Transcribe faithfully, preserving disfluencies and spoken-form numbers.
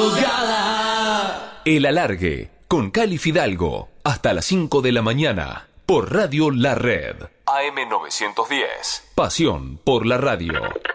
madrugada. El Alargue, con Cali Fidalgo, hasta las cinco de la mañana, por Radio La Red. A M novecientos diez. Pasión por la radio.